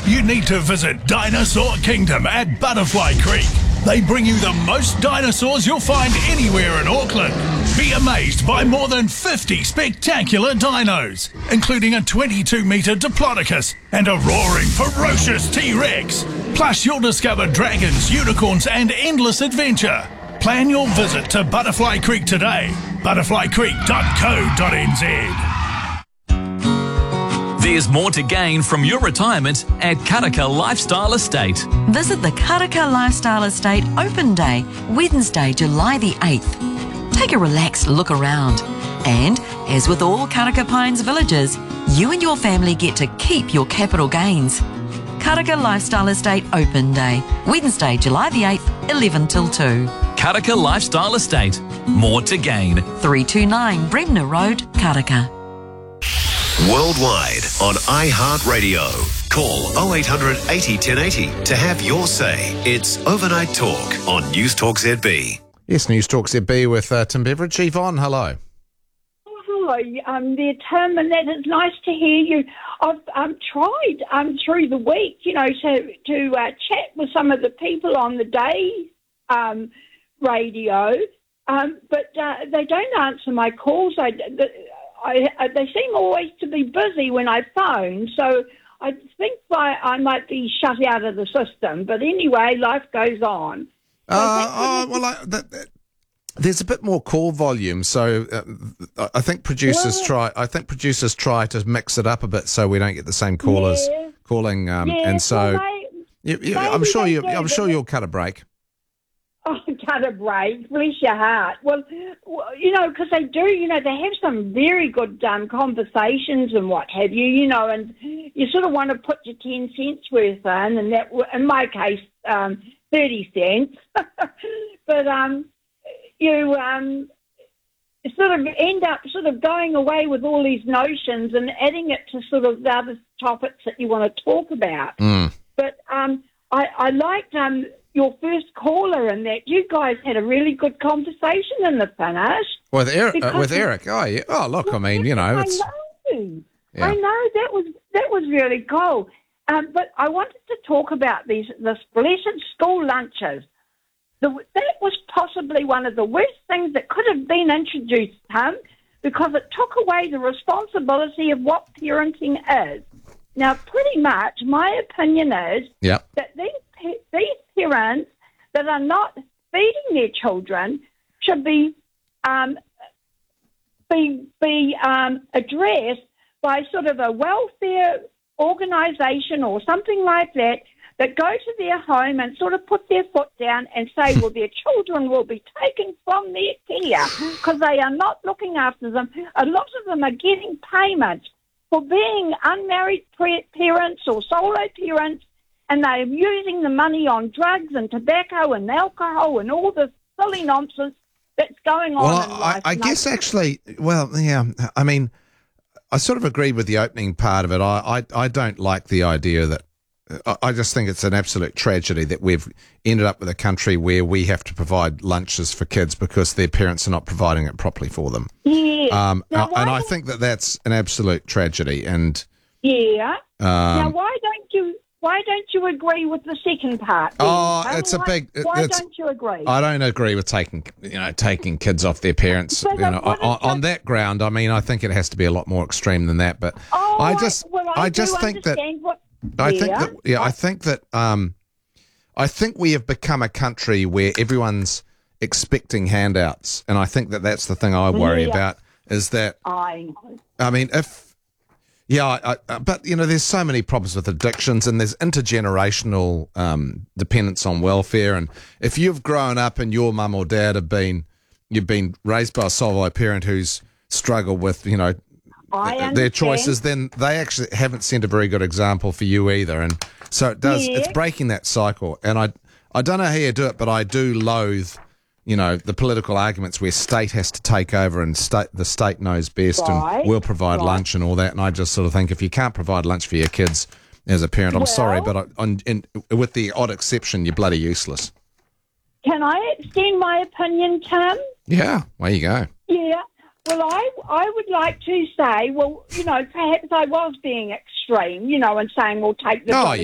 You need to visit Dinosaur Kingdom at Butterfly Creek. They bring you the most dinosaurs you'll find anywhere in Auckland. Be amazed by more than 50 spectacular dinos, including a 22-metre Diplodocus and a roaring, ferocious T-Rex. Plus, you'll discover dragons, unicorns and endless adventure. Plan your visit to Butterfly Creek today. butterflycreek.co.nz. There's more to gain from your retirement at Karaka Lifestyle Estate. Visit the Karaka Lifestyle Estate Open Day, Wednesday, July the 8th. Take a relaxed look around. And, as with all Karaka Pines villages, you and your family get to keep your capital gains. Karaka Lifestyle Estate Open Day, Wednesday, July the 8th, 11 till 2. Karaka Lifestyle Estate. More to gain. 329 Bremner Road, Karaka. Worldwide on iHeartRadio. Call 0800 80 1080 to have your say. It's Overnight Talk on News Talk ZB. Yes, News Talk ZB with Tim Beveridge. Yvonne, hello. Hello, there, Tim, and that is nice to hear you. I've tried through the week, to chat with some of the people on the day radio, but they don't answer my calls. They seem always to be busy when I phone, so I think I might be shut out of the system. But anyway, life goes on. There's a bit more call volume, so I think producers try to mix it up a bit so we don't get the same callers calling, and so I'm sure you'll cut a break. Oh, cut a break, bless your heart. Well, because they do, they have some very good conversations and what have you, and you sort of want to put your 10 cents worth in, and that, in my case, 30 cents. But you sort of end up sort of going away with all these notions and adding it to sort of the other topics that you want to talk about. But I liked your first caller and that you guys had a really good conversation in the finish. With Eric. Oh, yeah. Oh, look, I mean, it's... I know, that was really cool. But I wanted to talk about this blessed school lunches. That was possibly one of the worst things that could have been introduced, Tim, because it took away the responsibility of what parenting is. Now, pretty much, my opinion is that these parents that are not feeding their children should be addressed by sort of a welfare organisation or something like that go to their home and sort of put their foot down and say, well, their children will be taken from their care because they are not looking after them. A lot of them are getting payments for being unmarried parents or solo parents, and they're using the money on drugs and tobacco and alcohol and all this silly nonsense that's going on in life. I guess actually, I mean, I sort of agree with the opening part of it. I don't like the idea that, I just think it's an absolute tragedy that we've ended up with a country where we have to provide lunches for kids because their parents are not providing it properly for them. Yeah. And I think that that's an absolute tragedy. And now, why don't you agree with the second part? Why don't you agree? I don't agree with taking kids off their parents. On that ground, I mean, I think it has to be a lot more extreme than that. But I think we have become a country where everyone's expecting handouts, and I think that that's the thing I worry about. Is that but there's so many problems with addictions, and there's intergenerational dependence on welfare. And if you've grown up and your mum or dad you've been raised by a solo parent who's struggled with their choices, then they actually haven't sent a very good example for you either. And so it's breaking that cycle. And I don't know how you do it, but I do loathe the political arguments where state has to take over and the state knows best and will provide lunch and all that. And I just sort of think if you can't provide lunch for your kids as a parent, I'm sorry, but with the odd exception, you're bloody useless. Can I extend my opinion, Tim? Yeah, there you go. Yeah. Well, I would like to say, perhaps I was being extreme, and saying, well, take the